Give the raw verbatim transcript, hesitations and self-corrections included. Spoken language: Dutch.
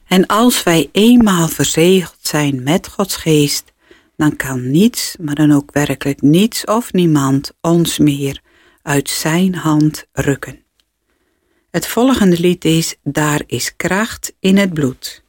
En als wij eenmaal verzegeld zijn met Gods geest, dan kan niets, maar dan ook werkelijk niets of niemand ons meer uit zijn hand rukken. Het volgende lied is Daar is kracht in het bloed.